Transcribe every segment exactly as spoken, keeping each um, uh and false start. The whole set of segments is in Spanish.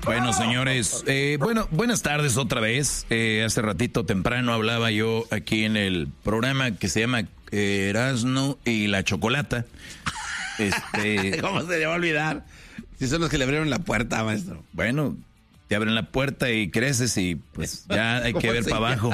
Bueno, señores, eh, bueno, buenas tardes otra vez. Eh, hace ratito temprano hablaba yo aquí en el programa que se llama eh, Erasno y la Chocolata. Este, ¿Cómo se le va a olvidar? Si son los que le abrieron la puerta, maestro. Bueno, te abren la puerta y creces y pues ya hay que ver para abajo.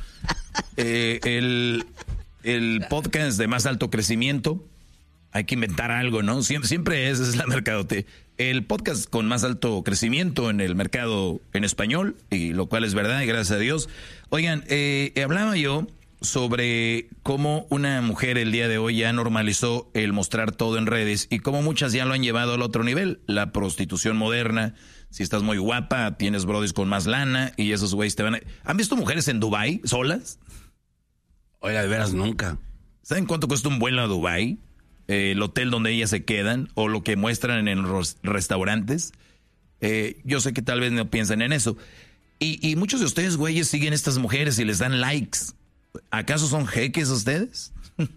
Eh, el, el podcast de más alto crecimiento, hay que inventar algo, ¿no? Siempre, siempre es, es la mercadotecnia. El podcast con más alto crecimiento en el mercado en español, y lo cual es verdad, y gracias a Dios. Oigan, eh, hablaba yo sobre cómo una mujer el día de hoy ya normalizó el mostrar todo en redes y cómo muchas ya lo han llevado al otro nivel. La prostitución moderna, si estás muy guapa, tienes brodis con más lana y esos güeyes te van a... ¿Han visto mujeres en Dubái solas? Oiga, de veras nunca. ¿Saben cuánto cuesta un vuelo a Dubái? Eh, el hotel donde ellas se quedan o lo que muestran en los restaurantes. Eh, yo sé que tal vez no piensan en eso. Y, y muchos de ustedes, güeyes, siguen a estas mujeres y les dan likes. ¿Acaso son jeques ustedes?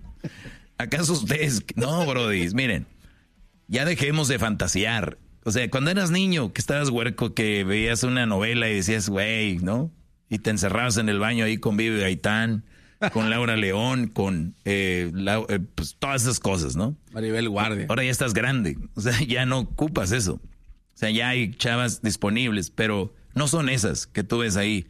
¿Acaso ustedes? No, brodis, miren, ya dejemos de fantasear. O sea, cuando eras niño, que estabas huerco, que veías una novela y decías, güey, ¿no? Y te encerrabas en el baño ahí con Vivi Gaitán, con Laura León, con eh, la, eh, pues, todas esas cosas, ¿no? Maribel Guardia. Ahora ya estás grande, o sea, ya no ocupas eso. O sea, ya hay chavas disponibles, pero no son esas que tú ves ahí.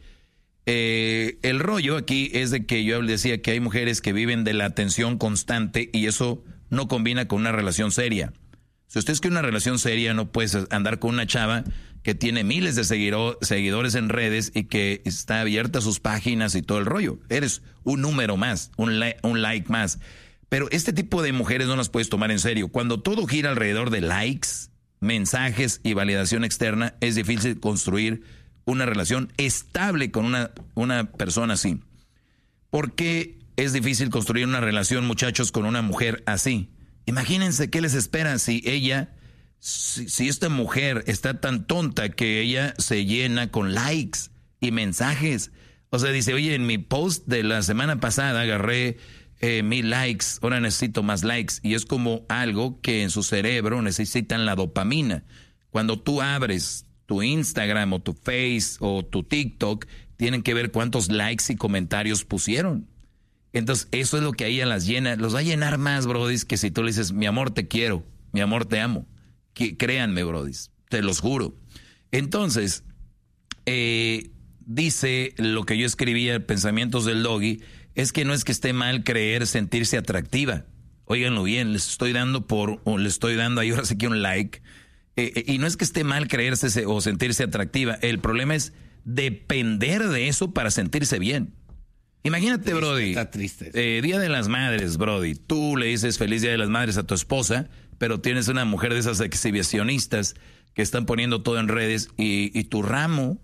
Eh, el rollo aquí es de que yo decía que hay mujeres que viven de la atención constante y eso no combina con una relación seria. Si usted es que una relación seria, no puedes andar con una chava que tiene miles de seguidor, seguidores en redes y que está abierta a sus páginas y todo el rollo. Eres un número más, un, li- un like más. Pero este tipo de mujeres no las puedes tomar en serio. Cuando todo gira alrededor de likes, mensajes y validación externa, es difícil construir una relación estable con una, una persona así. ¿Por qué es difícil construir una relación, muchachos, con una mujer así? Imagínense qué les espera si ella, si, si esta mujer está tan tonta que ella se llena con likes y mensajes. O sea, dice, oye, en mi post de la semana pasada agarré eh, mil likes, ahora necesito más likes. Y es como algo que en su cerebro necesitan la dopamina. Cuando tú abres tu Instagram o tu Face o tu TikTok, tienen que ver cuántos likes y comentarios pusieron. Entonces, eso es lo que a ella las llena. Los va a llenar más, brodis, que si tú le dices, mi amor, te quiero, mi amor, te amo. Que, créanme, brodis, te los juro. Entonces, eh, dice lo que yo escribía, Pensamientos del Doggy, es que no es que esté mal creer sentirse atractiva. Óiganlo bien, les estoy dando por, o les estoy dando ahí ahora sí que un like. Eh, y no es que esté mal creerse o sentirse atractiva. El problema es depender de eso para sentirse bien. Imagínate, triste, Brody. Está triste. Eh, Día de las Madres, Brody. Tú le dices feliz Día de las Madres a tu esposa, pero tienes una mujer de esas exhibicionistas que están poniendo todo en redes y, y tu ramo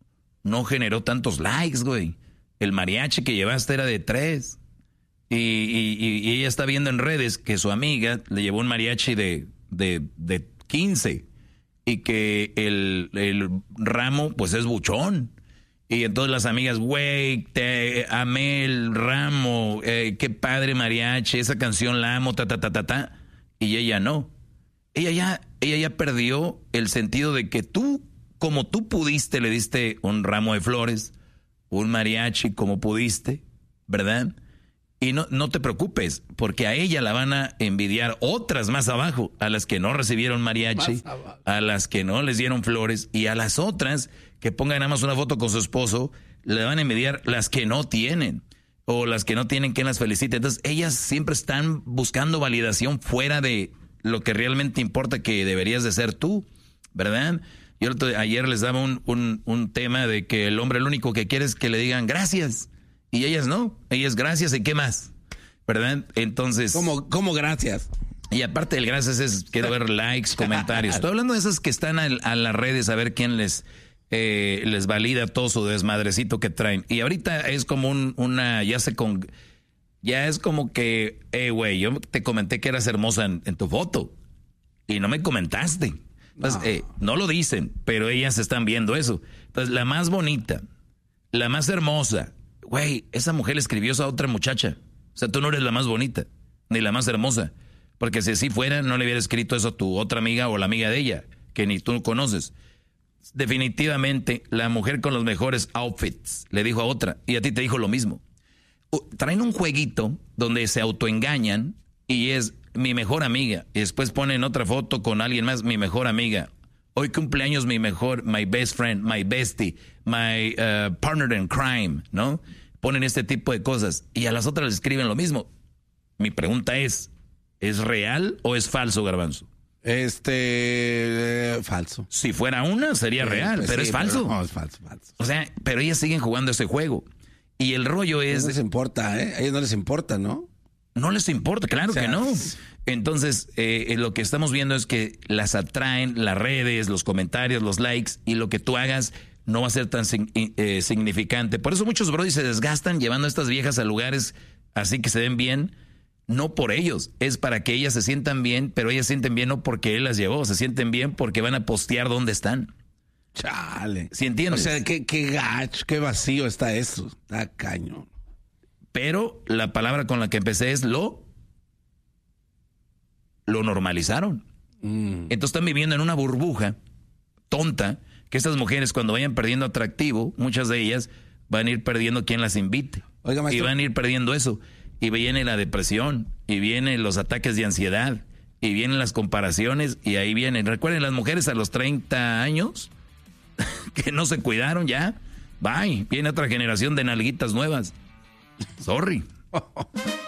no generó tantos likes, güey. El mariachi que llevaste era de tres. Y, y, y ella está viendo en redes que su amiga le llevó un mariachi de, de, de quince y que el, el ramo pues es buchón. Y entonces las amigas, güey, te amé el ramo, eh, qué padre mariachi, esa canción la amo, ta, ta, ta, ta, ta. Y ella no. Ella ya, ella ya perdió el sentido de que tú, como tú pudiste, le diste un ramo de flores, un mariachi como pudiste, ¿verdad? Y no, no te preocupes, porque a ella la van a envidiar otras más abajo, a las que no recibieron mariachi, a las que no les dieron flores, y a las otras que pongan nada más una foto con su esposo, le van a envidiar las que no tienen, o las que no tienen quien las felicite. Entonces ellas siempre están buscando validación fuera de lo que realmente importa, que deberías de ser tú, ¿verdad? Yo ayer les daba un, un, un tema de que el hombre lo único que quiere es que le digan gracias. Y ellas no, ellas gracias y qué más, ¿verdad? Entonces... ¿Cómo, cómo gracias? Y aparte del gracias es, quiero ver likes, comentarios. Estoy hablando de esas que están a, a las redes a ver quién les, eh, les valida todo su desmadrecito que traen. Y ahorita es como un, una, ya se con... Ya es como que, eh, güey, yo te comenté que eras hermosa en, en tu foto y no me comentaste. Pues, no. Eh, no lo dicen, pero ellas están viendo eso. Entonces, la más bonita, la más hermosa... Güey, esa mujer le escribió a esa otra muchacha. O sea, tú no eres la más bonita, ni la más hermosa. Porque si así fuera, no le hubiera escrito eso a tu otra amiga o la amiga de ella, que ni tú conoces. definitivamente la mujer con los mejores outfits, le dijo a otra, y a ti te dijo lo mismo. Traen un jueguito donde se autoengañan y es mi mejor amiga, y después ponen otra foto con alguien más, mi mejor amiga. Hoy cumpleaños mi mejor, my best friend, my bestie, my uh, partner in crime, ¿no? Ponen este tipo de cosas y a las otras les escriben lo mismo. Mi pregunta es, ¿es real o es falso, Garbanzo? Este, eh, falso. Si fuera una, sería Eh, real, pues pero sí, es falso. pero no, es falso, falso. O sea, pero ellas siguen jugando ese juego. Y el rollo es... No les importa, ¿eh? A ellos no les importa, ¿no? No les importa, claro O sea, que no. Entonces, eh, lo que estamos viendo es que las atraen las redes, los comentarios, los likes, y lo que tú hagas no va a ser tan eh, significante. Por eso muchos brodis se desgastan llevando a estas viejas a lugares así que se ven bien, no por ellos, es para que ellas se sientan bien, pero ellas se sienten bien no porque él las llevó, se sienten bien porque van a postear dónde están. Chale. ¿Sí entiendes? O sea, qué, qué gacho, qué vacío está eso. Está cañón. Pero la palabra con la que empecé es lo... Lo normalizaron. Mm. Entonces están viviendo en una burbuja tonta que estas mujeres cuando vayan perdiendo atractivo, muchas de ellas van a ir perdiendo quien las invite. Oiga, maestro. Y van a ir perdiendo eso. Y viene la depresión, y vienen los ataques de ansiedad, y vienen las comparaciones, y ahí vienen. Recuerden, las mujeres a los treinta años que no se cuidaron ya. Bye. Viene otra generación de nalguitas nuevas. Sorry.